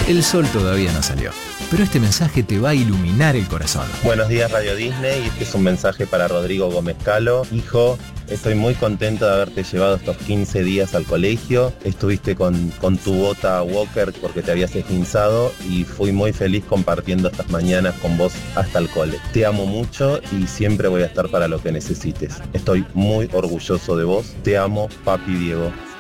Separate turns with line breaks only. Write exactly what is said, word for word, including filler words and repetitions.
El sol todavía no salió, pero este mensaje te va a iluminar el corazón.
Buenos días Radio Disney, este es un mensaje para Rodrigo Gómez Calo. Hijo, estoy muy contento de haberte llevado estos quince días al colegio. Estuviste con, con tu bota Walker porque te habías esguinzado y fui muy feliz compartiendo estas mañanas con vos hasta el cole. Te amo mucho y siempre voy a estar para lo que necesites. Estoy muy orgulloso de vos. Te amo, papi Diego.